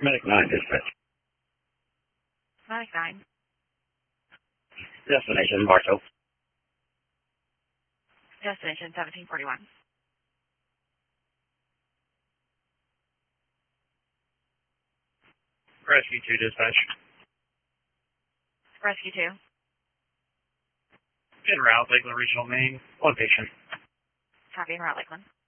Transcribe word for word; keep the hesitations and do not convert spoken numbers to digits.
Medic nine dispatch. Medic nine. Destination Bartow. Destination seventeen forty-one. Rescue two dispatch. Rescue two. En route, Lakeland Regional Main. One patient. Copy en route, Lakeland.